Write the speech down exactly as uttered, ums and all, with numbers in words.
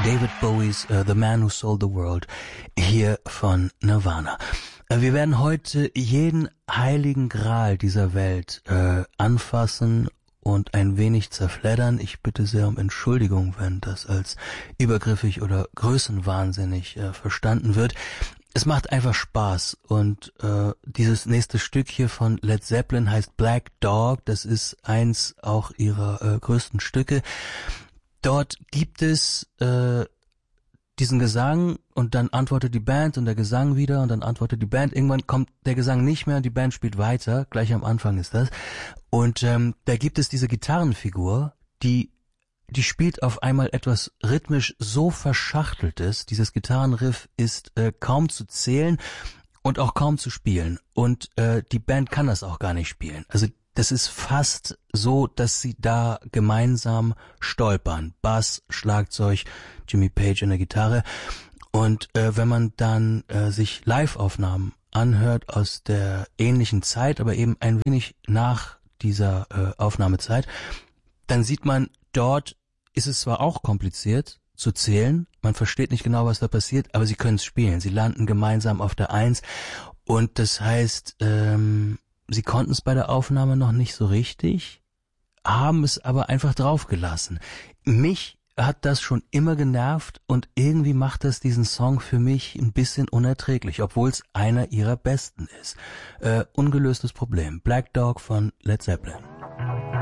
David Bowies uh, The Man Who Sold the World hier von Nirvana. Uh, wir werden heute jeden heiligen Gral dieser Welt uh, anfassen und ein wenig zerfleddern. Ich bitte sehr um Entschuldigung, wenn das als übergriffig oder größenwahnsinnig uh, verstanden wird. Es macht einfach Spaß und äh, dieses nächste Stück hier von Led Zeppelin heißt Black Dog. Das ist eins auch ihrer äh, größten Stücke. Dort gibt es äh, diesen Gesang und dann antwortet die Band und der Gesang wieder und dann antwortet die Band. Irgendwann kommt der Gesang nicht mehr und die Band spielt weiter. Gleich am Anfang ist das. Und ähm, da gibt es diese Gitarrenfigur, die die spielt auf einmal etwas rhythmisch so Verschachteltes. Dieses Gitarrenriff ist äh, kaum zu zählen und auch kaum zu spielen. Und äh, die Band kann das auch gar nicht spielen. Also das ist fast so, dass sie da gemeinsam stolpern. Bass, Schlagzeug, Jimmy Page in der Gitarre. Und äh, wenn man dann äh, sich Live-Aufnahmen anhört aus der ähnlichen Zeit, aber eben ein wenig nach dieser äh, Aufnahmezeit, dann sieht man, dort ist es zwar auch kompliziert zu zählen, man versteht nicht genau, was da passiert, aber sie können es spielen. Sie landen gemeinsam auf der Eins und das heißt, ähm, sie konnten es bei der Aufnahme noch nicht so richtig, haben es aber einfach draufgelassen. Mich hat das schon immer genervt und irgendwie macht das diesen Song für mich ein bisschen unerträglich, obwohl es einer ihrer besten ist. Äh, ungelöstes Problem. Black Dog von Led Zeppelin.